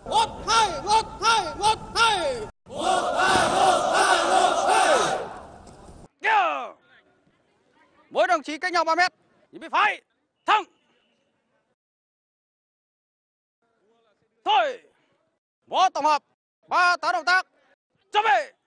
Một hai, một hai, một hai. Kìa! Mỗi đồng chí cách nhau 3 mét. Nhìn bên phải. Thẳng. Thôi. Võ tổng hợp. 3 tá động tác. Chuẩn bị.